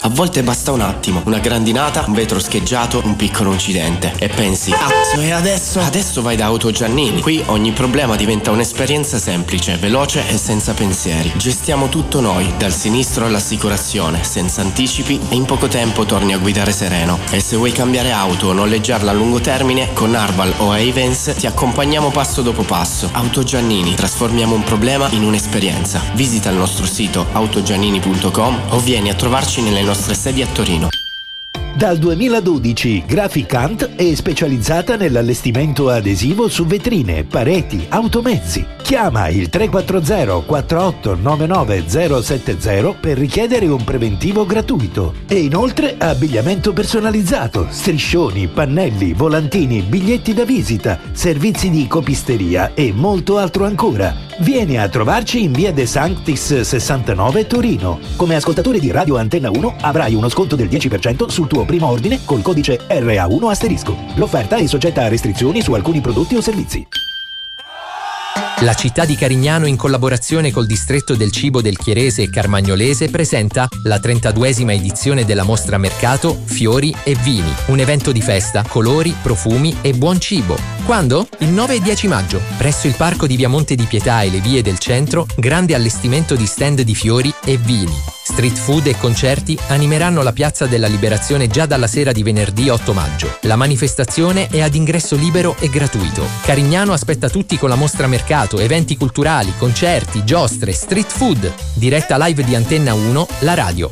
A volte basta un attimo, una grandinata, un vetro scheggiato, un piccolo incidente e pensi, cazzo, e adesso? Adesso vai da Auto Giannini. Qui ogni problema diventa un'esperienza semplice, veloce e senza pensieri. Gestiamo tutto noi, dal sinistro all'assicurazione, senza anticipi e in poco tempo torni a guidare sereno. E se vuoi cambiare auto o noleggiarla a lungo termine, con Arval o Ayvens ti accompagniamo passo dopo passo. Auto Giannini, trasformiamo un problema in un'esperienza. Visita il nostro sito autogiannini.com o vieni a trovarci nelle nostre sedi a Torino. Dal 2012 Graficant è specializzata nell'allestimento adesivo su vetrine, pareti, automezzi. Chiama il 340 48 99 070 per richiedere un preventivo gratuito. E inoltre abbigliamento personalizzato, striscioni, pannelli, volantini, biglietti da visita, servizi di copisteria e molto altro ancora. Vieni a trovarci in via De Sanctis 69 Torino. Come ascoltatore di Radio Antenna 1 avrai uno sconto del 10% sul tuo primo ordine col codice RA1 ***. L'offerta è soggetta a restrizioni su alcuni prodotti o servizi. La città di Carignano, in collaborazione col distretto del cibo del Chierese e Carmagnolese, presenta la 32esima edizione della mostra mercato Fiori e Vini, un evento di festa, colori, profumi e buon cibo. Quando? Il 9 e 10 maggio, presso il parco di Viamonte di Pietà e le vie del centro, grande allestimento di stand di fiori e vini. Street food e concerti animeranno la Piazza della Liberazione già dalla sera di venerdì 8 maggio. La manifestazione è ad ingresso libero e gratuito. Carignano aspetta tutti con la mostra mercato, eventi culturali, concerti, giostre, street food. Diretta live di Antenna 1, la radio.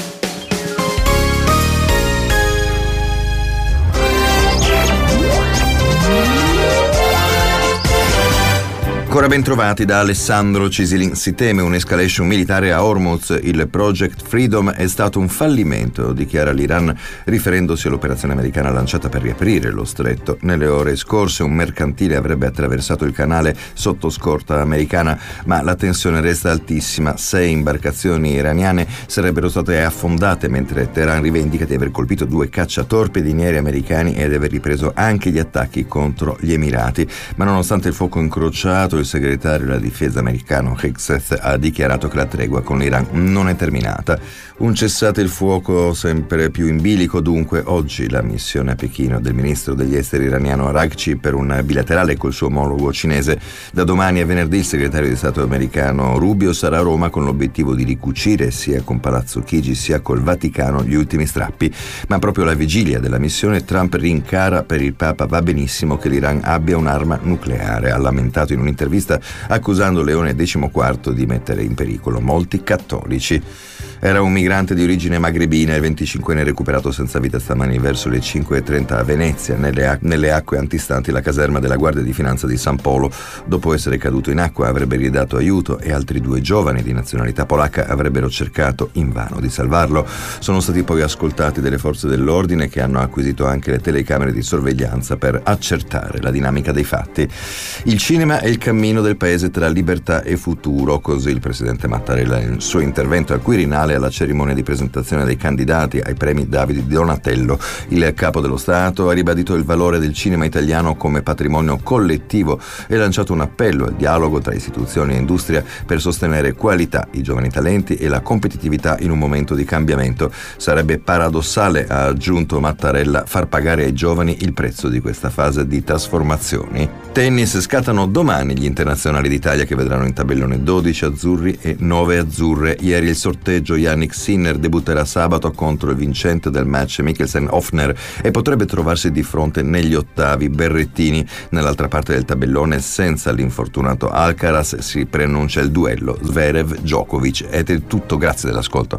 Ancora ben trovati da Alessandro Cisilin. Si teme un'escalation militare a Hormuz. Il Project Freedom è stato un fallimento, dichiara l'Iran, riferendosi all'operazione americana lanciata per riaprire lo stretto. Nelle ore scorse un mercantile avrebbe attraversato il canale sotto scorta americana, ma la tensione resta altissima. 6 imbarcazioni iraniane sarebbero state affondate, mentre Teheran rivendica di aver colpito 2 cacciatorpedinieri americani ed aver ripreso anche gli attacchi contro gli Emirati. Ma nonostante il fuoco incrociato, il segretario della difesa americano Hegseth ha dichiarato che la tregua con l'Iran non è terminata. Un cessate il fuoco sempre più in bilico, dunque. Oggi la missione a Pechino del ministro degli esteri iraniano Araghchi per un bilaterale col suo omologo cinese. Da domani a venerdì il segretario di Stato americano Rubio sarà a Roma con l'obiettivo di ricucire sia con Palazzo Chigi sia col Vaticano gli ultimi strappi. Ma proprio alla vigilia della missione Trump rincara: per il Papa va benissimo che l'Iran abbia un'arma nucleare. Ha lamentato in un'intervista accusando Leone XIV di mettere in pericolo molti cattolici. Era un migrante di origine magrebina, il 25enne recuperato senza vita stamani verso le 5:30 a Venezia, nelle acque antistanti la caserma della Guardia di Finanza di San Polo. Dopo essere caduto in acqua avrebbe ridato aiuto e altri 2 giovani di nazionalità polacca avrebbero cercato invano di salvarlo. Sono stati poi ascoltati dalle forze dell'ordine, che hanno acquisito anche le telecamere di sorveglianza per accertare la dinamica dei fatti. Il cinema è il cammino del paese tra libertà e futuro, così il presidente Mattarella nel suo intervento al Quirinale alla cerimonia di presentazione dei candidati ai premi David di Donatello. Il capo dello Stato ha ribadito il valore del cinema italiano come patrimonio collettivo e lanciato un appello al dialogo tra istituzioni e industria per sostenere qualità, i giovani talenti e la competitività in un momento di cambiamento. Sarebbe paradossale, ha aggiunto Mattarella, far pagare ai giovani il prezzo di questa fase di trasformazioni. Tennis: scattano domani gli internazionali d'Italia, che vedranno in tabellone 12 azzurri e 9 azzurre. Ieri il sorteggio: Jannik Sinner debutterà sabato contro il vincente del match Mikkelsen-Hoffner e potrebbe trovarsi di fronte negli ottavi Berrettini. Nell'altra parte del tabellone, senza l'infortunato Alcaraz, si preannuncia il duello Zverev-Djokovic. Ed è tutto, grazie dell'ascolto.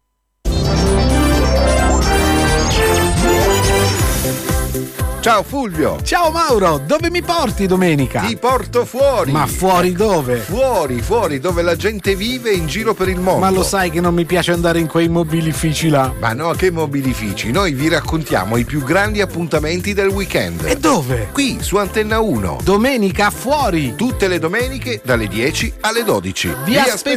Ciao Fulvio. Ciao Mauro, dove mi porti domenica? Ti porto fuori. Ma fuori dove? Fuori, dove la gente vive in giro per il mondo. Ma lo sai che non mi piace andare in quei mobilifici là. Ma no, che mobilifici? Noi vi raccontiamo i più grandi appuntamenti del weekend. E dove? Qui, su Antenna 1. Domenica fuori. Tutte le domeniche dalle 10 alle 12. Vi aspettiamo.